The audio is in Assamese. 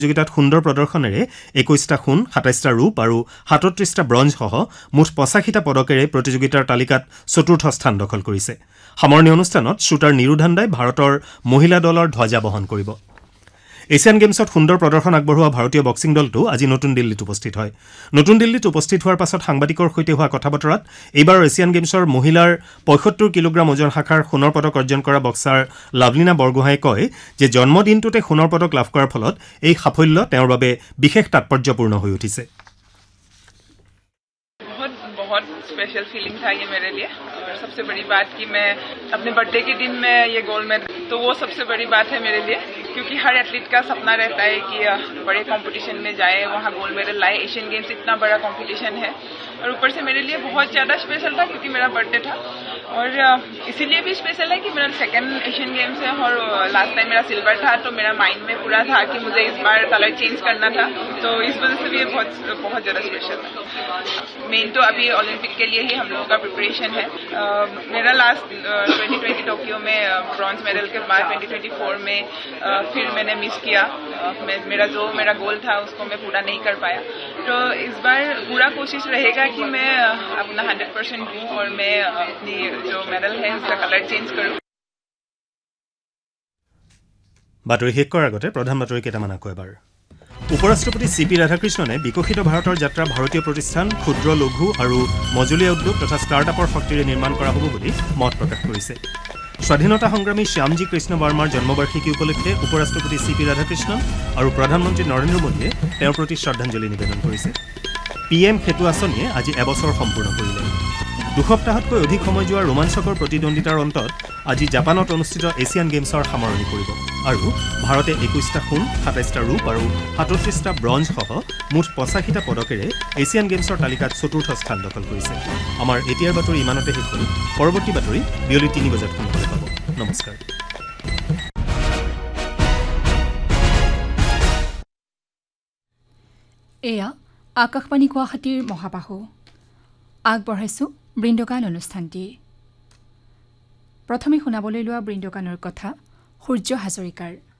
প্ৰতিযোগিতাত সুন্দৰ প্ৰদৰ্শনেৰে 21টা সোণ 27টা ৰূপ আৰু 37টা ব্ৰঞ্জসহ মুঠ 85টা পদকেৰে প্ৰতিযোগিতাৰ তালিকাত চতুৰ্থ স্থান দখল কৰিছে। সামৰণি অনুষ্ঠানত শ্বুটাৰ নিৰুধান্দাই ভাৰতৰ মহিলা দলৰ ধ্বজা বহন কৰিব। এছিয়ান গেমছত সুন্দৰ প্ৰদৰ্শন আগবঢ়োৱা ভাৰতীয় বক্সিং দলটো আজি নতুন দিল্লীত উপস্থিত হয়। নতুন দিল্লীত উপস্থিত হোৱাৰ পাছত সাংবাদিকৰ সৈতে হোৱা কথা বতৰাত এইবাৰৰ এছিয়ান গেমছৰ মহিলাৰ ৭৫ কিলোগ্ৰাম ওজন শাখাৰ সোণৰ পদক অৰ্জন কৰা বক্সাৰ লাভলিনা বৰগোহাঁয়ে কয় যে জন্মদিনটোতে সোণৰ পদক লাভ কৰাৰ ফলত এই সাফল্য তেওঁৰ বাবে বিশেষ তাৎপৰ্যপূৰ্ণ হৈ উঠিছে। बहुत स्पेशल फीलिंग था ये मेरे लिए और सबसे बड़ी बात कि मैं अपने बर्थडे के दिन में ये गोल्ड मेडल, तो वो सबसे बड़ी बात है मेरे लिए, क्योंकि हर एथलीट का सपना रहता है कि बड़े कंपटीशन में जाए, वहाँ गोल्ड मेडल लाए। एशियन गेम्स इतना बड़ा कंपटीशन है और ऊपर से मेरे लिए बहुत ज़्यादा स्पेशल था क्योंकि मेरा बर्थडे था और इसीलिए भी स्पेशल है कि मेरा सेकंड एशियन गेम्स है और लास्ट टाइम मेरा सिल्वर था, तो मेरा माइंड में पूरा था कि मुझे इस बार कलर चेंज करना था, तो इस वजह से भी ये बहुत ज़्यादा स्पेशल है। मेन तो अभी ओलंपिक के लिए ही हम लोगों का प्रिपरेशन है। मेरा लास्ट 2020 टोक्यो में ब्रॉन्ज मेडल के बाद 2024 में फिर मैंने मिस किया। मेरा गोल था उसको मैं पूरा नहीं कर पाया, तो इस बार पूरा कोशिश रहेगा कि मैं अपना 100% दूँ और मैं अपनी जो मेडल है उसका कलर चेंज करूँ। বাতৰি শেষ কৰাৰ আগতে প্ৰধান বাতৰি কেইটামান আকৌ এবাৰ। উপৰাষ্ট্ৰপতি CP ৰাধাকৃষ্ণনে বিকশিত ভাৰতৰ যাত্ৰা ভাৰতীয় প্ৰতিষ্ঠান, ক্ষুদ্ৰ লঘু আৰু মজলীয়া উদ্যোগ তথা ষ্টাৰ্টআপৰ শক্তিৰে নিৰ্মাণ কৰা হ'ব বুলি মত প্ৰকাশ কৰিছে। স্বাধীনতা সংগ্ৰামী শ্যামজী কৃষ্ণ বাৰ্মাৰ জন্মবাৰ্ষিকী উপলক্ষে উপৰাষ্ট্ৰপতি CP ৰাধাকৃষ্ণন আৰু প্ৰধানমন্ত্ৰী নৰেন্দ্ৰ মোদীয়ে তেওঁৰ প্ৰতি শ্ৰদ্ধাঞ্জলি নিবেদন কৰিছে। PM সেতু আঁচনিয়ে আজি এবছৰ সম্পূৰ্ণ কৰিলে। দুসপ্তাহতকৈ অধিক সময় যোৱা ৰোমাঞ্চকৰ প্ৰতিদ্বন্দ্বিতাৰ অন্তত আজি জাপানত অনুষ্ঠিত এছিয়ান গেমছৰ সামৰণি পৰিব আৰু ভাৰতে 21টা সোণ 27টা ৰূপ আৰু 37টা ব্ৰঞ্জসহ মুঠ 85টা পদকেৰে এছিয়ান গেমছৰ তালিকাত চতুৰ্থ স্থান দখল কৰিছে। আমাৰ এতিয়াৰ বাতৰি ইমানতে শেষ হ'ল। পৰৱৰ্তী বাতৰি বিয়লি 3 বজাত সোনকালে পাব। নমস্কাৰ। এয়া আকাশবাণী গুৱাহাটীৰ মহাবাহু। আগবঢ়াইছোঁ বৃন্দগান অনুষ্ঠানটি। প্ৰথমে শুনাবলৈ লোৱা বৃন্দগানৰ কথা সূৰ্য হাজৰিকাৰ।